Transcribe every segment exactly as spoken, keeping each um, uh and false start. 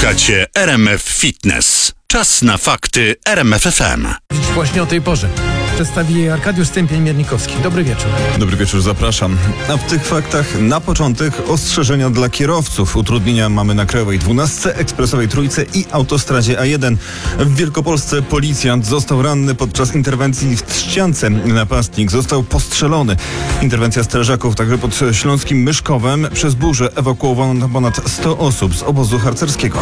Słuchacie R M F Fitness. Czas na fakty R M F F M. Dziś właśnie o tej porze przedstawi je Arkadiusz Stępień-Miernikowski. Dobry wieczór. Dobry wieczór, zapraszam. A w tych faktach na początek ostrzeżenia dla kierowców. Utrudnienia mamy na Krajowej dwunastce, Ekspresowej Trójce i Autostradzie A jeden. W Wielkopolsce policjant został ranny podczas interwencji w Trzciance. Napastnik został postrzelony. Interwencja strażaków także pod śląskim Myszkowem. Przez burzę ewakuowano ponad sto osób z obozu harcerskiego.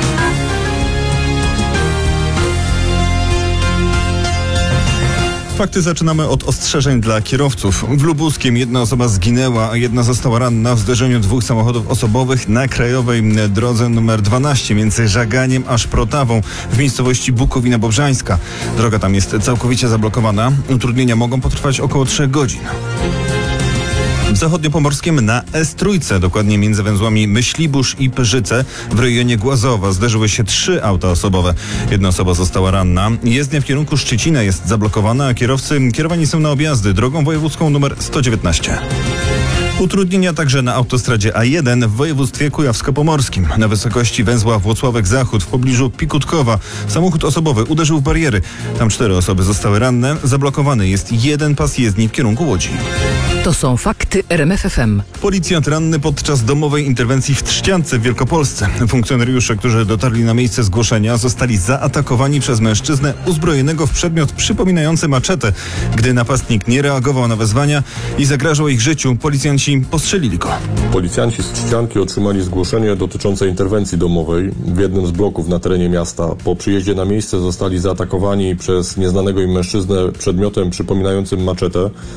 Fakty zaczynamy od ostrzeżeń dla kierowców. W Lubuskiem jedna osoba zginęła, a jedna została ranna w zderzeniu dwóch samochodów osobowych na krajowej drodze numer dwanaście między Żaganiem a Szprotawą w miejscowości Bukowina Bobrzańska. Droga tam jest całkowicie zablokowana. Utrudnienia mogą potrwać około trzech godzin. W zachodniopomorskim na S trzy, dokładnie między węzłami Myślibórz i Pyrzyce w rejonie Głazowa zderzyły się trzy auta osobowe. Jedna osoba została ranna. Jezdnia w kierunku Szczecina jest zablokowana, a kierowcy kierowani są na objazdy drogą wojewódzką nr sto dziewiętnaście. Utrudnienia także na autostradzie A jeden w województwie kujawsko-pomorskim. Na wysokości węzła Włocławek-Zachód w pobliżu Pikutkowa samochód osobowy uderzył w bariery. Tam cztery osoby zostały ranne. Zablokowany jest jeden pas jezdni w kierunku Łodzi. To są fakty R M F F M. Policjant ranny podczas domowej interwencji w Trzciance w Wielkopolsce. Funkcjonariusze, którzy dotarli na miejsce zgłoszenia, zostali zaatakowani przez mężczyznę uzbrojonego w przedmiot przypominający maczetę. Gdy napastnik nie reagował na wezwania i zagrażał ich życiu, policjanci postrzelili go. Policjanci z Trzcianki otrzymali zgłoszenie dotyczące interwencji domowej w jednym z bloków na terenie miasta. Po przyjeździe na miejsce zostali zaatakowani przez nieznanego im mężczyznę przedmiotem przypominającym maczetę.